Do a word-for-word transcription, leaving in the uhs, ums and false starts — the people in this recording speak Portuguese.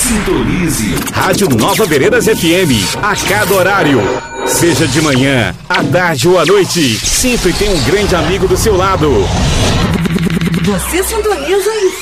Sintonize. Rádio Nova Veredas F M, a cada horário. Seja de manhã, à tarde ou à noite, sempre tem um grande amigo do seu lado. Você sintoniza e